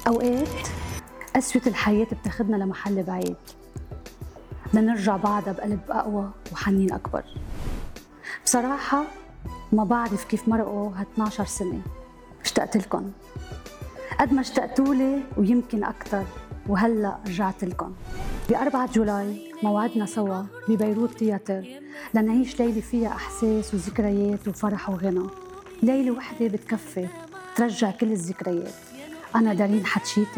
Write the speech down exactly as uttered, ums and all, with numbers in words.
أوقات قسوة الحياة بتاخدنا لمحل بعيد لنرجع بعدها بقلب أقوى وحنين أكبر. بصراحة ما بعرف كيف مرقوا هاتناشر سنة، اشتقت لكم قد ما اشتقتولي ويمكن أكتر، وهلأ رجعت لكم. بأربعة جولاي موعدنا سوا ببيروت تياتر لنعيش ليلة فيها أحساس وذكريات وفرح وغنى. ليلة وحدة بتكفي ترجع كل الذكريات. أنا دارين حتشيتي.